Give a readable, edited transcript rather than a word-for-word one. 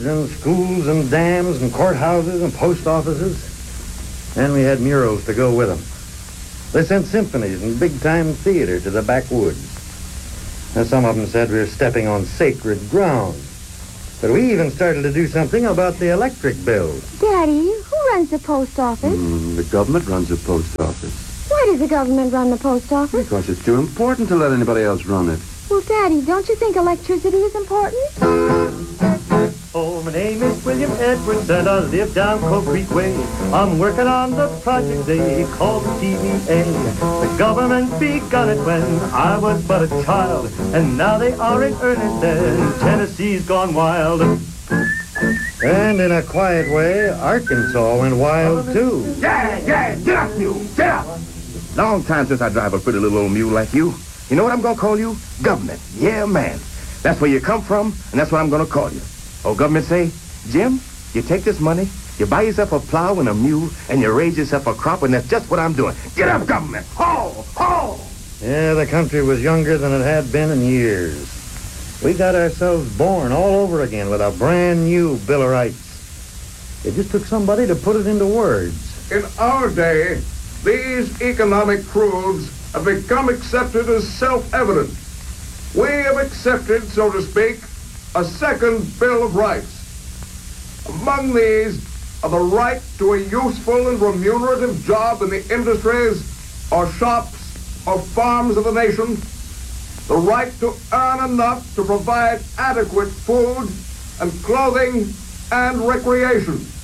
And schools and dams and courthouses and post offices. And we had murals to go with them. They sent symphonies and big-time theater to the backwoods. And some of them said we were stepping on sacred ground. But we even started to do something about the electric bill. Daddy, who runs the post office? The government runs the post office. Why does the government run the post office? Because it's too important to let anybody else run it. Well, Daddy, don't you think electricity is important? Oh, my name is William Edwards, and I live down Coal Creek Way. I'm working on the project they call the TVA. The government begun it when I was but a child, and now they are in earnest, and Tennessee's gone wild. And in a quiet way, Arkansas went wild, too. Yeah, get up, mule, get up. Long time since I drive a pretty little old mule like you. You know what I'm gonna call you? Government. Yeah, man. That's where you come from, and that's what I'm gonna call you. Oh, government say, Jim, you take this money, you buy yourself a plow and a mule, and you raise yourself a crop, and that's just what I'm doing. Get up, government! Ho! Ho! Yeah, the country was younger than it had been in years. We got ourselves born all over again with a brand new Bill of Rights. It just took somebody to put it into words. In our day, these economic truths have become accepted as self-evident. We have accepted, so to speak, a second Bill of Rights. Among these are the right to a useful and remunerative job in the industries or shops or farms of the nation, the right to earn enough to provide adequate food and clothing and recreation,